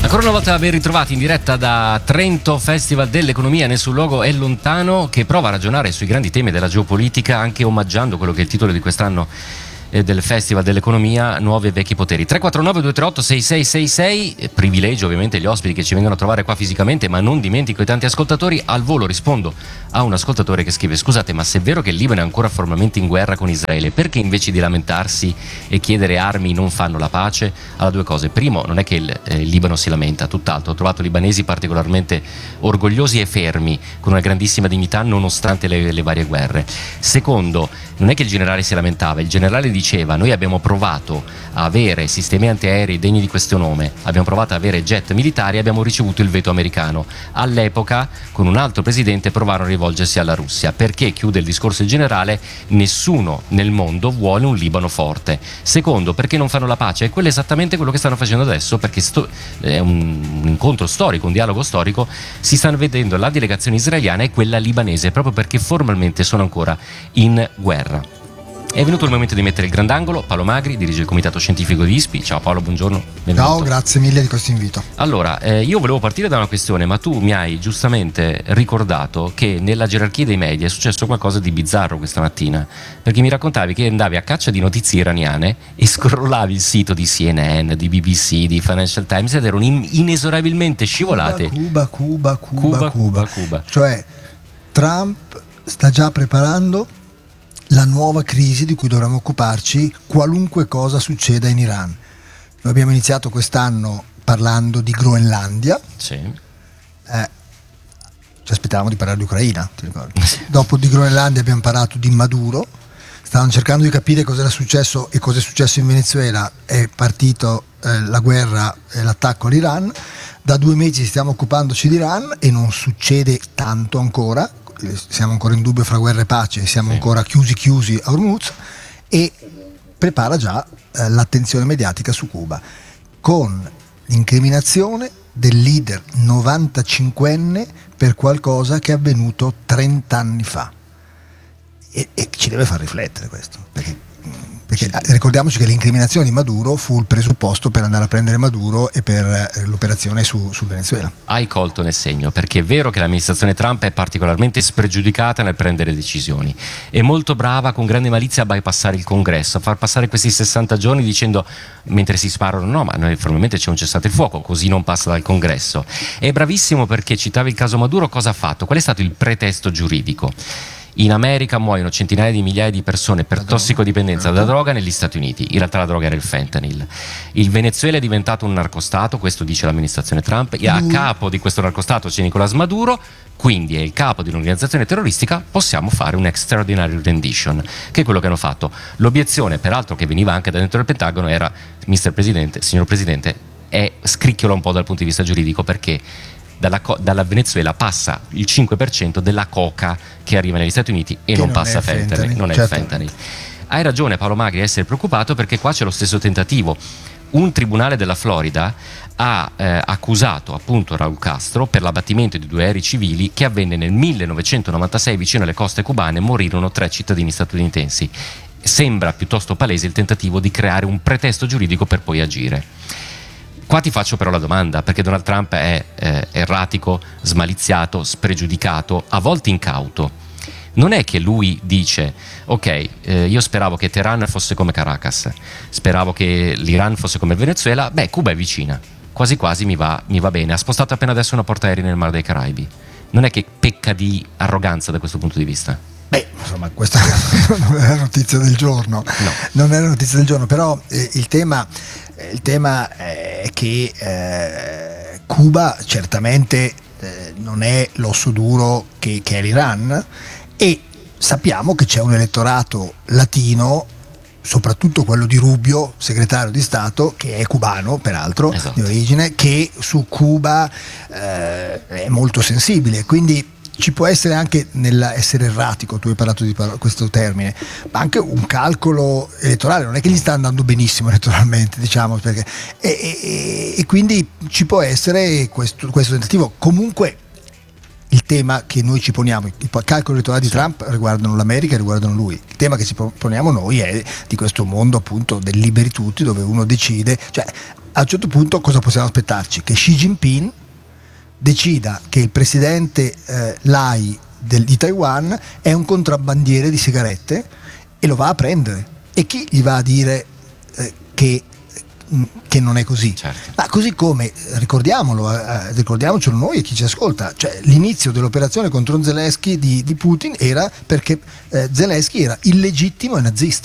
Ancora una volta ben ritrovati in diretta da Trento, Festival dell'Economia. Nessun luogo è lontano, che prova a ragionare sui grandi temi della geopolitica, anche omaggiando quello che è il titolo di quest'anno del Festival dell'Economia, nuovi e vecchi poteri. 349-238-6666, privilegio ovviamente gli ospiti che ci vengono a trovare qua fisicamente, ma non dimentico i tanti ascoltatori. Al volo rispondo a un ascoltatore che scrive: scusate, ma se è vero che il Libano è ancora formalmente in guerra con Israele, perché invece di lamentarsi e chiedere armi non fanno la pace? Allora, due cose: primo, non è che il Libano si lamenta, tutt'altro. Ho trovato libanesi particolarmente orgogliosi e fermi, con una grandissima dignità nonostante le varie guerre. Secondo, non è che il generale si lamentava, il generale diceva: noi abbiamo provato a avere sistemi antiaerei degni di questo nome, abbiamo provato ad avere jet militari e abbiamo ricevuto il veto americano. All'epoca, con un altro presidente, provarono a rivolgersi alla Russia. Perché, chiude il discorso il generale, nessuno nel mondo vuole un Libano forte. Secondo, perché non fanno la pace? E quello è esattamente quello che stanno facendo adesso, perché è un incontro storico, un dialogo storico. Si stanno vedendo la delegazione israeliana e quella libanese, proprio perché formalmente sono ancora in guerra. È venuto il momento di mettere il grandangolo. Paolo Magri dirige il comitato scientifico di ISPI. Ciao Paolo, buongiorno. Benvenuto. Ciao, grazie mille di questo invito. Allora, io volevo partire da una questione, ma tu mi hai giustamente ricordato che nella gerarchia dei media è successo qualcosa di bizzarro questa mattina, perché mi raccontavi che andavi a caccia di notizie iraniane e scrollavi il sito di CNN, di BBC, di Financial Times ed erano inesorabilmente scivolate. Cuba. Cioè, Trump sta già preparando la nuova crisi di cui dovremo occuparci qualunque cosa succeda in Iran. Noi abbiamo iniziato quest'anno parlando di Groenlandia. Sì. Ci aspettavamo di parlare di Ucraina, ti ricordi? Dopo di Groenlandia abbiamo parlato di Maduro. Stavano cercando di capire cosa era successo e cosa è successo in Venezuela. È partito la guerra e l'attacco all'Iran. Da 2 mesi stiamo occupandoci di Iran e non succede tanto ancora. Siamo ancora in dubbio fra guerra e pace, siamo ancora chiusi a Hormuz, e prepara già l'attenzione mediatica su Cuba con l'incriminazione del leader 95enne per qualcosa che è avvenuto 30 anni fa, e ci deve far riflettere questo, perché ricordiamoci che l'incriminazione di Maduro fu il presupposto per andare a prendere Maduro e per l'operazione sul Venezuela. Hai colto nel segno, perché è vero che l'amministrazione Trump è particolarmente spregiudicata nel prendere decisioni, è molto brava con grande malizia a bypassare il Congresso, a far passare questi 60 giorni dicendo, mentre si sparano, no, ma noi formalmente c'è un cessate il fuoco, così non passa dal Congresso. È bravissimo perché, citavi il caso Maduro, cosa ha fatto? Qual è stato il pretesto giuridico? In America muoiono centinaia di migliaia di persone per tossicodipendenza da droga negli Stati Uniti. In realtà la droga era il fentanyl. Il Venezuela è diventato un narcostato, questo dice l'amministrazione Trump, e a capo di questo narcostato c'è Nicolás Maduro, quindi è il capo di un'organizzazione terroristica, possiamo fare un extraordinary rendition, che è quello che hanno fatto. L'obiezione, peraltro, che veniva anche da dentro del Pentagono era: Mr. Presidente, signor Presidente, scricchiola un po' dal punto di vista giuridico, perché dalla Venezuela passa il 5% della coca che arriva negli Stati Uniti e non passa fentanyl, non è il fentanyl. Hai ragione Paolo Magri a essere preoccupato, perché qua c'è lo stesso tentativo. Un tribunale della Florida ha accusato appunto Raúl Castro per l'abbattimento di 2 aerei civili che avvenne nel 1996 vicino alle coste cubane. Morirono 3 cittadini statunitensi. Sembra piuttosto palese il tentativo di creare un pretesto giuridico per poi agire. Qua ti faccio però la domanda, perché Donald Trump è erratico, smaliziato, spregiudicato, a volte incauto. Non è che lui dice: ok, io speravo che Teheran fosse come Caracas, speravo che l'Iran fosse come il Venezuela, Cuba è vicina, quasi quasi mi va bene, ha spostato appena adesso una portaerei nel Mar dei Caraibi. Non è che pecca di arroganza da questo punto di vista? Insomma, questa non è la notizia del giorno, no. Non è la notizia del giorno, però il tema è che Cuba certamente non è l'osso duro che è l'Iran, e sappiamo che c'è un elettorato latino, soprattutto quello di Rubio, segretario di Stato, che è cubano peraltro, esatto, di origine, che su Cuba è molto sensibile, quindi ci può essere anche nell'essere erratico, tu hai parlato di questo termine, ma anche un calcolo elettorale. Non è che gli sta andando benissimo elettoralmente, diciamo, perché e quindi ci può essere questo tentativo. Comunque il tema che noi ci poniamo, i calcoli elettorali di Trump riguardano l'America e riguardano lui. Il tema che ci poniamo noi è di questo mondo appunto del liberi tutti, dove uno decide, cioè a un certo punto cosa possiamo aspettarci? Che Xi Jinping decida che il presidente Lai di Taiwan è un contrabbandiere di sigarette e lo va a prendere, e chi gli va a dire che non è così? Certo. Ma così come ricordiamocelo noi e chi ci ascolta, cioè l'inizio dell'operazione contro Zelensky di Putin era perché Zelensky era illegittimo e nazista.